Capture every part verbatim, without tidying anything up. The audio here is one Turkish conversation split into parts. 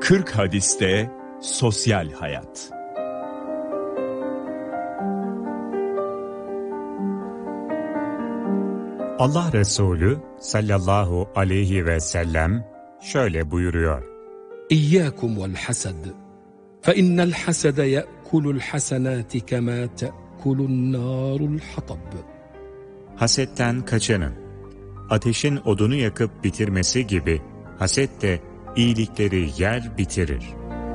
kırk hadiste sosyal hayat. Allah Resulü sallallahu aleyhi ve sellem şöyle buyuruyor: İyyâkum vel hased, fe innel hasede ye'kulul hasenâti kemâ te'kulun nârul hatab. Hasetten kaçının. Ateşin odunu yakıp bitirmesi gibi haset de iyilikleri yer bitirir.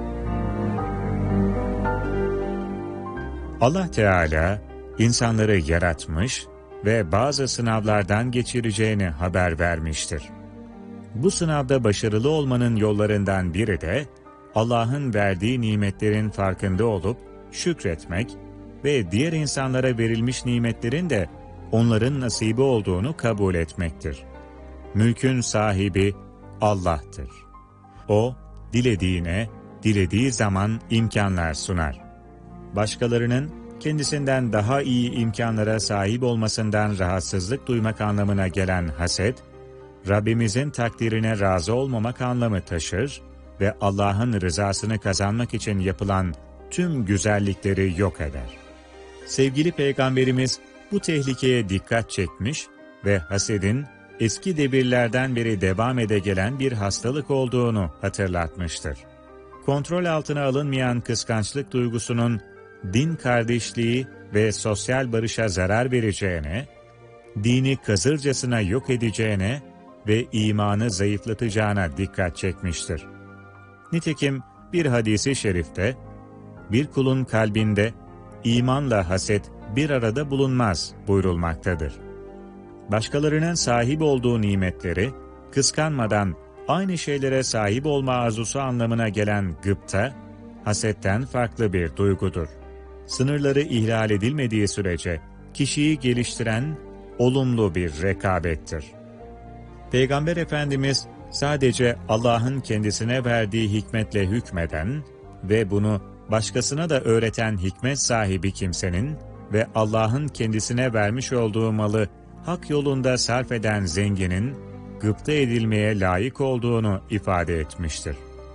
Allah Teala insanları yaratmış ve bazı sınavlardan geçireceğini haber vermiştir. Bu sınavda başarılı olmanın yollarından biri de Allah'ın verdiği nimetlerin farkında olup şükretmek ve diğer insanlara verilmiş nimetlerin de onların nasibi olduğunu kabul etmektir. Mülkün sahibi Allah'tır. O, dilediğine, dilediği zaman imkanlar sunar. Başkalarının kendisinden daha iyi imkanlara sahip olmasından rahatsızlık duymak anlamına gelen haset, Rabbimizin takdirine razı olmamak anlamı taşır ve Allah'ın rızasını kazanmak için yapılan tüm güzellikleri yok eder. Sevgili Peygamberimiz bu tehlikeye dikkat çekmiş ve hasedin eski devirlerden beri devam ede gelen bir hastalık olduğunu hatırlatmıştır. Kontrol altına alınmayan kıskançlık duygusunun din kardeşliği ve sosyal barışa zarar vereceğine, dini kazırcasına yok edeceğine ve imanı zayıflatacağına dikkat çekmiştir. Nitekim bir hadisi şerifte, bir kulun kalbinde imanla haset bir arada bulunmaz buyurulmaktadır. Başkalarının sahip olduğu nimetleri kıskanmadan aynı şeylere sahip olma arzusu anlamına gelen gıpta, hasetten farklı bir duygudur. Sınırları ihlal edilmediği sürece kişiyi geliştiren olumlu bir rekabettir. Peygamber Efendimiz sadece Allah'ın kendisine verdiği hikmetle hükmeden ve bunu başkasına da öğreten hikmet sahibi kimsenin ve Allah'ın kendisine vermiş olduğu malı hak yolunda sarf eden zenginin gıpta edilmeye layık olduğunu ifade etmiştir.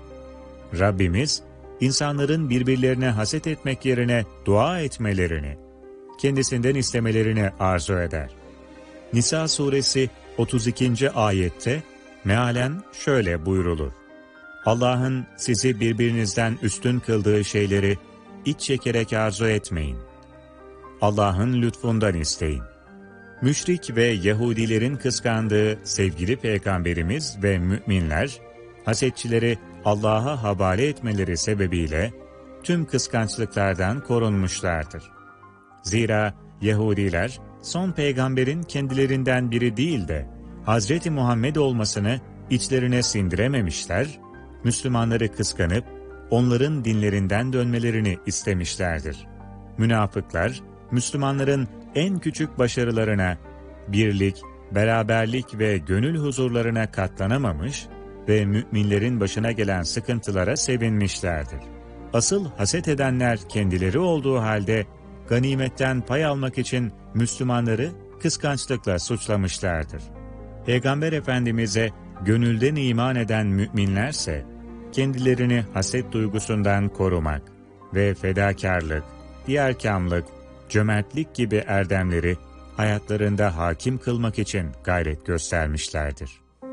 Rabbimiz, insanların birbirlerine haset etmek yerine dua etmelerini, kendisinden istemelerini arzu eder. Nisa suresi otuz ikinci ayette mealen şöyle buyrulur: Allah'ın sizi birbirinizden üstün kıldığı şeyleri iç çekerek arzu etmeyin. Allah'ın lütfundan isteyin. Müşrik ve Yahudilerin kıskandığı sevgili Peygamberimiz ve müminler, hasetçileri Allah'a havale etmeleri sebebiyle tüm kıskançlıklardan korunmuşlardır. Zira Yahudiler son peygamberin kendilerinden biri değil de Hazreti Muhammed olmasını içlerine sindirememişler, Müslümanları kıskanıp onların dinlerinden dönmelerini istemişlerdir. Münafıklar, Müslümanların en küçük başarılarına, birlik, beraberlik ve gönül huzurlarına katlanamamış ve müminlerin başına gelen sıkıntılara sevinmişlerdir. Asıl haset edenler kendileri olduğu halde ganimetten pay almak için Müslümanları kıskançlıkla suçlamışlardır. Peygamber Efendimiz'e gönülden iman eden müminlerse, kendilerini haset duygusundan korumak ve fedakarlık, diyarkâmlık, cömertlik gibi erdemleri hayatlarında hakim kılmak için gayret göstermişlerdir.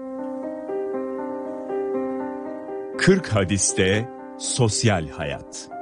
kırk hadiste sosyal hayat.